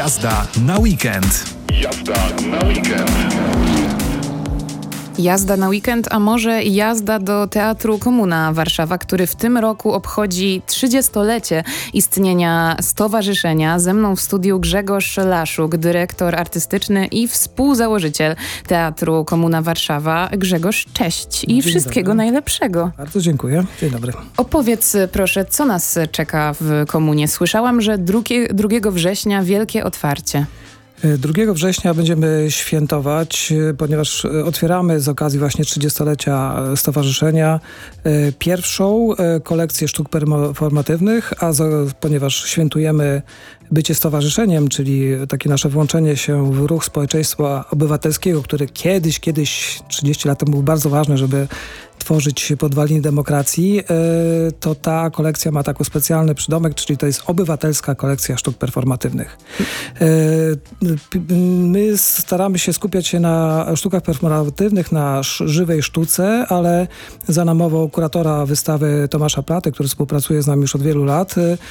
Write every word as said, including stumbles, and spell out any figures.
Jazda na weekend. Jazda na weekend. Jazda na weekend, a może jazda do Teatru Komuna Warszawa, który w tym roku obchodzi trzydziestolecie istnienia stowarzyszenia. Ze mną w studiu Grzegorz Laszuk, dyrektor artystyczny i współzałożyciel Teatru Komuna Warszawa. Grzegorz, cześć i Dzień wszystkiego dobry. najlepszego. Bardzo dziękuję. Dzień dobry. Opowiedz proszę, co nas czeka w Komunie. Słyszałam, że drugiego września wielkie otwarcie. drugiego września będziemy świętować, ponieważ otwieramy z okazji właśnie trzydziestolecia stowarzyszenia pierwszą kolekcję sztuk performatywnych, a z, ponieważ świętujemy bycie stowarzyszeniem, czyli takie nasze włączenie się w ruch społeczeństwa obywatelskiego, który kiedyś, kiedyś trzydzieści lat temu był bardzo ważny, żeby tworzyć podwaliny demokracji, to ta kolekcja ma taki specjalny przydomek, czyli to jest obywatelska kolekcja sztuk performatywnych. My staramy się skupiać się na sztukach performatywnych, na żywej sztuce, ale za namową kuratora wystawy Tomasza Platy, który współpracuje z nami już od wielu lat,